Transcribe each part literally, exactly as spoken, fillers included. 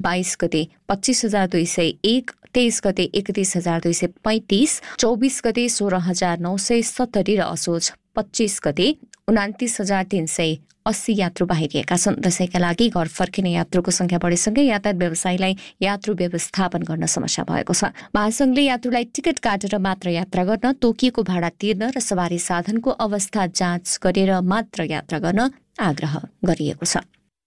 बाइस गते पच्चीस हजार दुई सय एक, तेइस गते एकतीस हजार दुई सय पैंतिस, चौबिस गते सोह्र हजार नौ सय सत्तरी र असोज पच्चीस गते उनातिस हजार तीन सय अस्सी यात्रु बाहिरिएका छन्। दशैंका लागि घर फर्किने यात्रुको संख्या बढेसँगै यातायात व्यवसायीलाई यात्रु व्यवस्थापन गर्न समस्या भएको छ। महासंघले यात्रुलाई टिकट काटेर मात्र यात्रा गर्न, तोकिएको भाडा तिर्न र सवारी साधनको अवस्था जाँच गरेर मात्र यात्रा गर्न आग्रह गरिएको छ।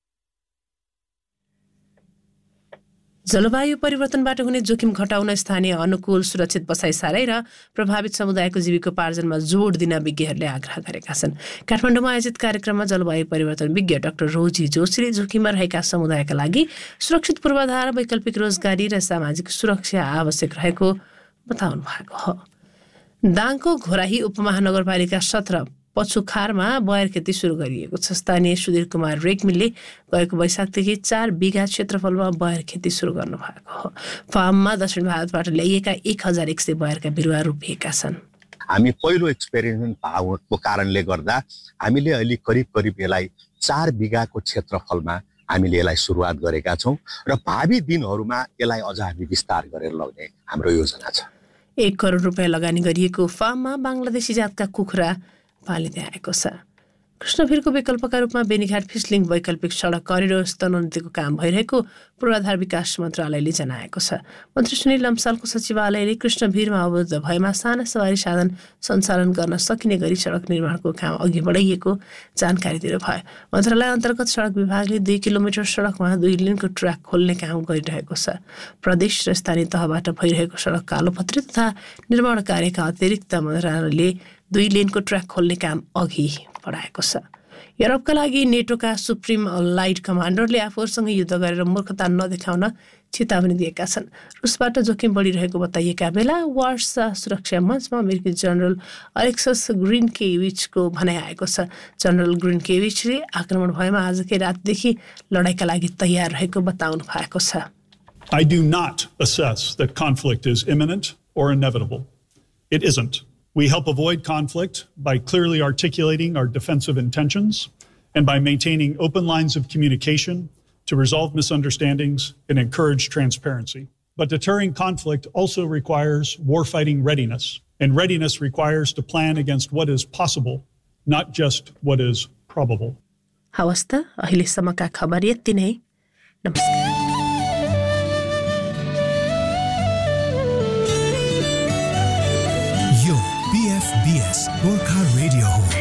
जलवायु परिवर्तनबाट हुने जोखिम घटाउन स्थानीय अनुकूल सुरक्षित बसाइ साराई र प्रभावित समुदायको जीविकोपार्जनमा जोड दिन विज्ञहरूले आग्रह गरेका छन्। काठमाडौँमा आयोजित कार्यक्रममा जलवायु परिवर्तन विज्ञ डाक्टर रोजी जोशीले जोखिममा रहेका समुदायका लागि सुरक्षित पूर्वाधार, वैकल्पिक रोजगारी र सामाजिक सुरक्षा आवश्यक रहेको बताउनु भएको हो। दाङको घोराही उपमहानगरपालिका सत्र पछुखारमा बयर खेती सुरु गरिएको छ। स्थानीय सुधीर कुमार रेग्मीले गएको वैशाखदेखि चार बिघा क्षेत्रफलमा बयर खेती सुरु गर्नु भएको हो। फार्ममा दक्षिण भारतबाट ल्याइएका एक हजार एक सय बयरका बिरुवा रोपिएका छन्। हामी पहिलो एक्सपेरिमेन्ट भएको कारणले गर्दा हामीले अहिले करिब करिब यसलाई चार बिघाको क्षेत्रफलमा हामीले यसलाई सुरुवात गरेका छौँ र भावी दिनहरूमा यसलाई अझ हामी विस्तार गरेर लग्ने हाम्रो योजना छ। एक करोड रुपियाँ लगानी गरिएको फार्ममा बङ्गलादेशी जातका कुखुरा पालिँदै आएको छ। कृष्णभिरको विकल्पका रूपमा बेनीघाट फिसलिङ वैकल्पिक सडक करिडोर स्तरोन्नतिको काम भइरहेको पूर्वाधार विकास मन्त्रालयले जनाएको छ। मन्त्री सुनिल लम्सालको सचिवालयले कृष्णभिरमा अवरुद्ध भएमा साना सवारी साधन सञ्चालन गर्न सकिने गरी सडक निर्माणको काम अघि बढाइएको जानकारी दिनुभयो। मन्त्रालय अन्तर्गत सडक विभागले दुई किलोमिटर सडकमा दुई लेनको ट्र्याक खोल्ने काम गरिरहेको छ। प्रदेश र स्थानीय तहबाट भइरहेको सडक कालोपत्री तथा निर्माण कार्यका अतिरिक्त मन्त्रालयले दुई लेनको ट्र्याक खोल्ने काम अघि बढाएको छ। युरोपका लागि नेटोका सुप्रिम लाइट कमान्डरले आफूहरूसँग युद्ध गरेर मूर्खता नदेखाउन चेतावनी दिएका छन्। रुसबाट जोखिम बढिरहेको बताइएका बेला वार्सा सुरक्षा मञ्चमा अमेरिकी जनरल अलेक्सस ग्रिनकेविचको भनाइ आएको छ। जनरल ग्रिनकेविचले आक्रमण भएमा आजकै रातदेखि लडाइँका लागि तयार रहेको बताउनु भएको छ। I do not assess that conflict is imminent or inevitable. It isn't. We help avoid conflict by clearly articulating our defensive intentions and by maintaining open lines of communication to resolve misunderstandings and encourage transparency. But deterring conflict also requires warfighting readiness, and readiness requires to plan against what is possible, not just what is probable. हवस् त अहिलेसम्मका खबर यति नै। नमस्कार। B F B S Gorkha Radio.